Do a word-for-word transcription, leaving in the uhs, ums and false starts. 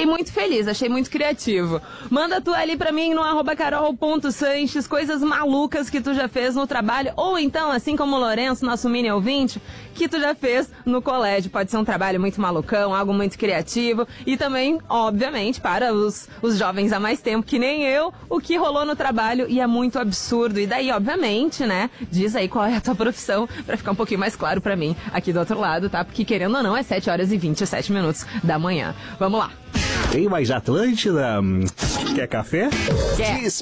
muito feliz, achei muito criativo. Manda tu ali pra mim no arroba carol.sanches, coisas malucas que tu já fez no trabalho, ou então, assim como o Lourenço, nosso mini ouvinte, que tu já fez no colégio. Pode ser um trabalho muito malucão, algo muito criativo, e também, obviamente, para os, os jovens há mais tempo, que nem eu, o que rolou no trabalho e é muito absurdo. E daí, obviamente, né, diz aí qual é a tua profissão, pra ficar um pouquinho mais claro pra mim aqui do outro lado, tá? Porque querendo ou não, é sete horas e vinte e sete minutos da manhã. Vamos lá. Tem mais Atlântida? Quer café? Quer.